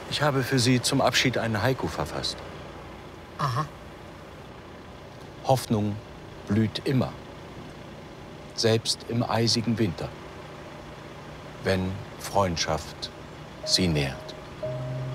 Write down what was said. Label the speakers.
Speaker 1: Ich habe für Sie zum Abschied einen Haiku verfasst.
Speaker 2: Aha.
Speaker 1: Hoffnung blüht immer, selbst im eisigen Winter, wenn Freundschaft sie nährt.